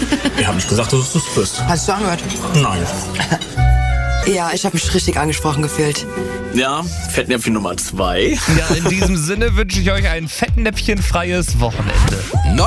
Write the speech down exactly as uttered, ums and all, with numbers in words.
Ich habe nicht gesagt, dass du es bist. Hast du angehört? Nein. Ja, ich habe mich richtig angesprochen gefühlt. Ja, Fettnäpfchen Nummer zwei. Ja, in diesem Sinne wünsche ich euch ein fettnäpfchenfreies Wochenende.